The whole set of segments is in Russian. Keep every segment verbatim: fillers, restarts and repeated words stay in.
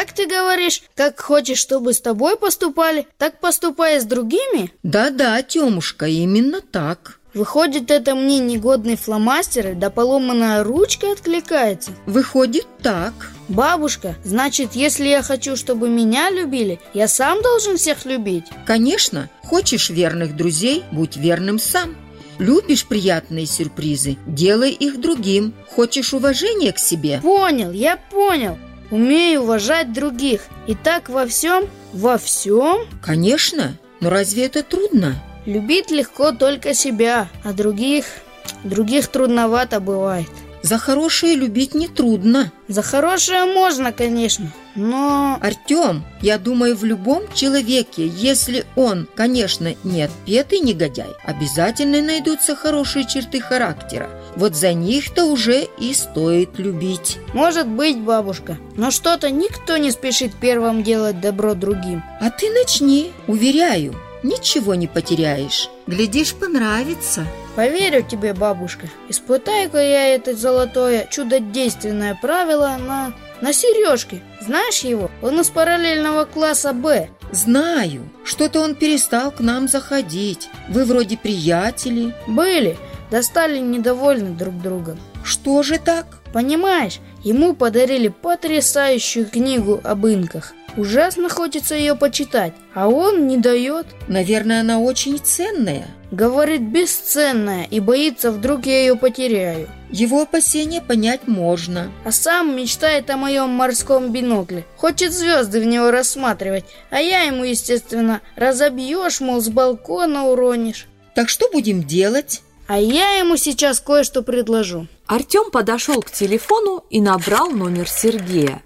Как ты говоришь, как хочешь, чтобы с тобой поступали, так поступай с другими? Да-да, Тёмушка, именно так. Выходит, это мне негодные фломастеры да поломанная ручка откликается? Выходит так. Бабушка, значит, если я хочу, чтобы меня любили, я сам должен всех любить? Конечно, хочешь верных друзей, будь верным сам. Любишь приятные сюрпризы, делай их другим. Хочешь уважения к себе? Понял, я понял. Умею уважать других. И так во всем? Во всем? Конечно, но разве это трудно? Любить легко только себя, а других... Других трудновато бывает. За хорошее любить нетрудно. За хорошее можно, конечно, но... Артём, я думаю, в любом человеке, если он, конечно, не отпетый негодяй, обязательно найдутся хорошие черты характера. Вот за них-то уже и стоит любить. Может быть, бабушка, но что-то никто не спешит первым делать добро другим. А ты начни, уверяю, ничего не потеряешь. Глядишь, понравится. Поверю тебе, бабушка. Испытаю-ка я это золотое чудодейственное правило на... на Сережке. Знаешь его? Он из параллельного класса Б. Знаю. Что-то он перестал к нам заходить. Вы вроде приятели. Были. Да стали недовольны друг другом. Что же так? Понимаешь, ему подарили потрясающую книгу об инках. Ужасно хочется ее почитать, а он не дает. Наверное, она очень ценная. Говорит, бесценная, и боится, вдруг я ее потеряю. Его опасения понять можно. А сам мечтает о моем морском бинокле. Хочет звезды в него рассматривать, а я ему, естественно, разобьешь, мол, с балкона уронишь. Так что будем делать? А я ему сейчас кое-что предложу. Артём подошел к телефону и набрал номер Сергея.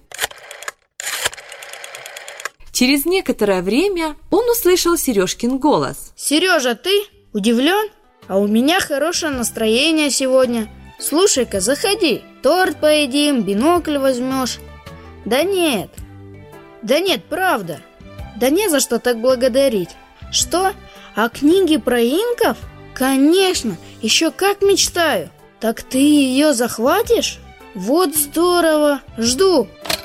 Через некоторое время он услышал Сережкин голос. Сережа, ты удивлен? А у меня хорошее настроение сегодня. Слушай-ка, заходи. Торт поедим, бинокль возьмешь. Да нет. Да нет, правда. Да не за что так благодарить. Что? А книги про инков? Конечно, еще как мечтаю. Так ты ее захватишь? Вот здорово. Жду.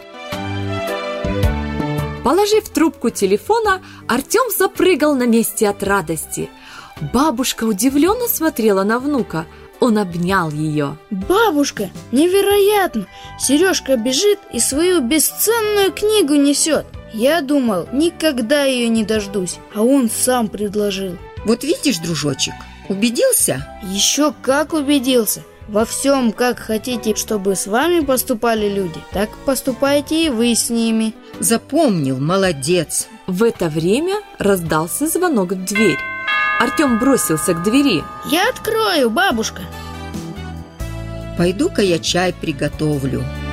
Положив трубку телефона, Артём запрыгал на месте от радости. Бабушка удивленно смотрела на внука. Он обнял ее. Бабушка, невероятно! Сережка бежит и свою бесценную книгу несет. Я думал, никогда ее не дождусь, а он сам предложил. Вот видишь, дружочек, убедился? Еще как убедился. Во всем, как хотите, чтобы с вами поступали люди, так поступайте и вы с ними. Запомнил, молодец. В это время раздался звонок в дверь. Артём бросился к двери. Я открою, бабушка. Пойду-ка я чай приготовлю.